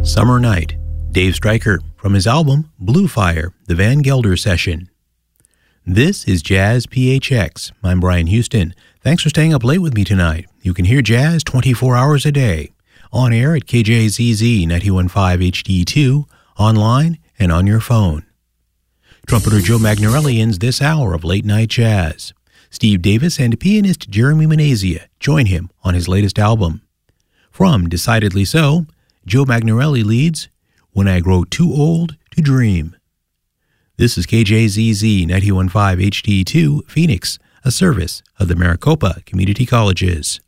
Summer Night, Dave Stryker, from his album Blue Fire, the Van Gelder Session. This is Jazz PHX. I'm Brian Houston. Thanks for staying up late with me tonight. You can hear jazz 24 hours a day, on air at KJZZ 91.5 HD2, online, and on your phone. Trumpeter Joe Magnarelli ends this hour of Late Night Jazz. Steve Davis and pianist Jeremy Manazia join him on his latest album. From Decidedly So, Joe Magnarelli leads When I Grow Too Old to Dream. This is KJZZ 91.5 HD2, Phoenix, a service of the Maricopa Community Colleges.